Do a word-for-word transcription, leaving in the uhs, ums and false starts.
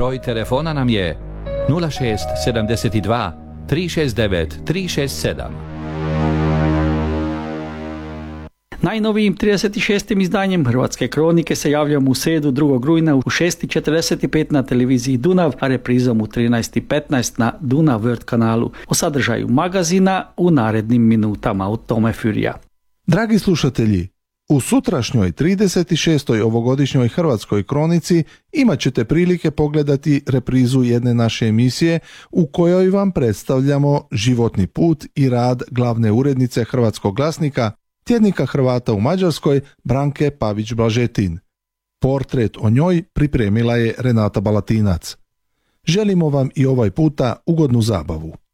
Broj telefona nam je nula šest sedam dva tri šest devet tri šest sedam. Najnovijim trideset šestim izdanjem Hrvatske kronike se javljamo u srijedu drugog rujna u šest i četrdeset pet na televiziji Dunav, a reprizom u trinaest i petnaest na Dunav World kanalu. O sadržaju magazina u narednim minutama od Tome Furija. Dragi slušatelji, u sutrašnjoj trideset šestoj ovogodišnjoj Hrvatskoj kronici imat ćete prilike pogledati reprizu jedne naše emisije u kojoj vam predstavljamo životni put i rad glavne urednice Hrvatskog glasnika, tjednika Hrvata u Mađarskoj, Branke Pavić-Blažetin. Portret o njoj pripremila je Renata Balatinac. Želimo vam i ovaj puta ugodnu zabavu.